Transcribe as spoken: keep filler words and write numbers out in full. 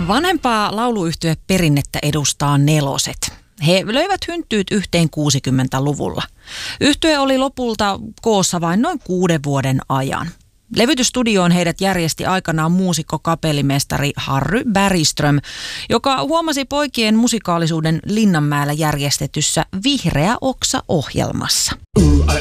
Vanhempaa lauluyhtyeperinnettä edustaa Neloset. He löivät hynttyyt yhteen kuusikymmentäluvulla. Yhtye oli lopulta koossa vain noin kuuden vuoden ajan. Levytysstudioon heidät järjesti aikanaan muusikko-kapellimestari Harry Bergström, joka huomasi poikien musikaalisuuden Linnanmäellä järjestetyssä Vihreä oksa -ohjelmassa. Ooh, I